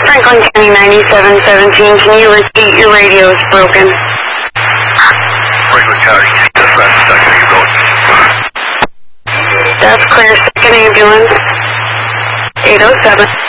Franklin County 9717, can you repeat? Your radio is broken. Franklin County, dispatch, second ambulance. That's clear, second ambulance. 807.